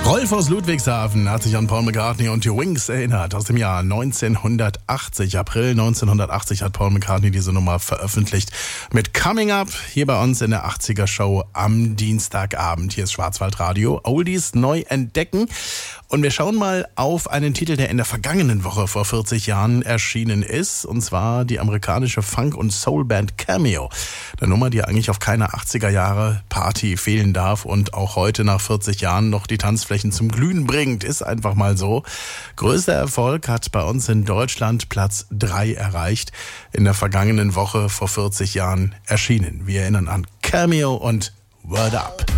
Rolf aus Ludwigshafen hat sich an Paul McCartney und die Wings erinnert aus dem Jahr 1980. April 1980 hat Paul McCartney diese Nummer veröffentlicht mit Coming Up hier bei uns in der 80er Show am Dienstagabend. Hier ist Schwarzwaldradio. Oldies neu entdecken. Und wir schauen mal auf einen Titel, der in der vergangenen Woche vor 40 Jahren erschienen ist. Und zwar die amerikanische Funk- und Soulband Cameo. Eine Nummer, die eigentlich auf keiner 80er Jahre Party fehlen darf und auch heute nach 40 Jahren noch die Tanzflächen zum Glühen bringt. Ist einfach mal so. Größter Erfolg hat bei uns in Deutschland Platz 3 erreicht. In der vergangenen Woche vor 40 Jahren erschienen. Wir erinnern an Cameo und Word Up.